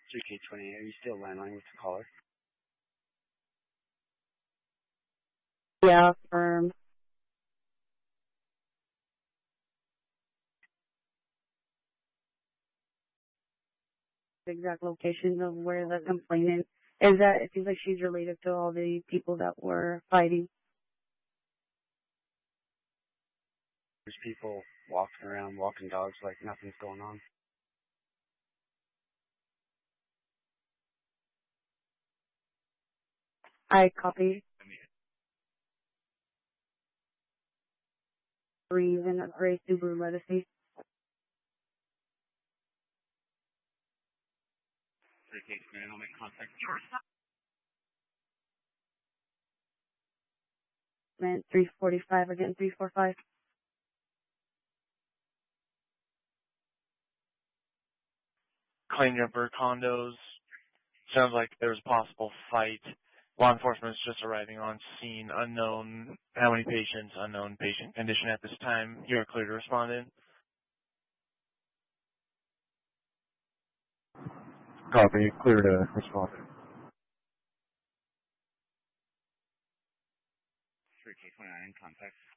3K20, are you still landline with the caller? Yeah, firm. The exact location of where the complainant is that it seems like she's related to all the people that were fighting. There's people walking around, walking dogs like nothing's going on. I copy. Breathe in a gray Subaru Legacy. 3K20, I'll make contact. 345 again, 345. Claim jumper condos. Sounds like there was a possible fight. Law enforcement is just arriving on scene. Unknown how many patients, unknown patient condition at this time. You are clear to respond in. Copy. Clear to respond. 3K29 in contact.